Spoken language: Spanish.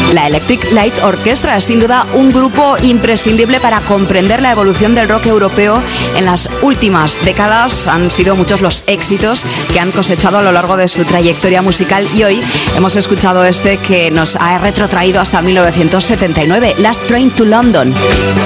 La Electric Light Orchestra es sin duda un grupo imprescindible para comprender la evolución del rock europeo en las últimas décadas. Han sido muchos los éxitos que han cosechado a lo largo de su trayectoria musical y hoy hemos escuchado este que nos ha retrotraído hasta 1979, Last Train to London.